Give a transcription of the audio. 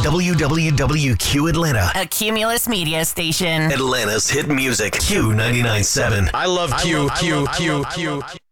WWWQ Atlanta. A Cumulus media station. Atlanta's hit music. Q99.7. I love Q.